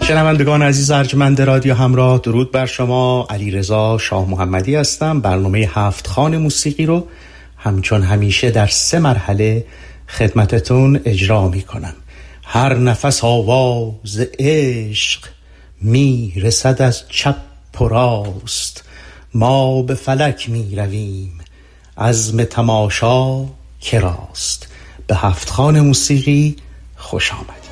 شنوندگان عزیز ارجمند رادیو همراه، درود بر شما. علیرضا شاه محمدی هستم. برنامه هفت خوان موسیقی رو همچون همیشه در 3 مرحله خدمتتون اجرا می کنم. هر نفس آواز عشق می رسد از چپ و راست، ما به فلک می رویم عزم تماشا کراست. به هفت خوان موسیقی خوش آمد.